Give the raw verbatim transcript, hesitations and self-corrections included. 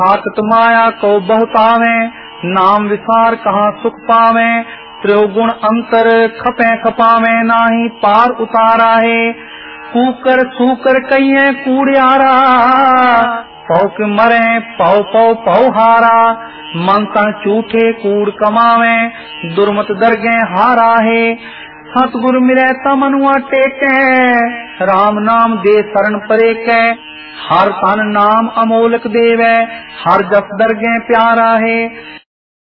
आकत माया को बहुतावे, नाम विसार कहाँ सुख पावे। त्रिगुण अंतर खपे खपावे, नाही पार उतारा है। कूकर सूकर कहिए कूड़ियारा, पौ के मरे पौ पौ पौ हारा। मन तन झूठे कूड़ कमावे, दुर्मत दरगे हारा है। सतगुरु मिले तमनुआ टेके, राम नाम दे शरण परे के। हर तन नाम अमोलक देवे, हर जस दरगे प्यारा है।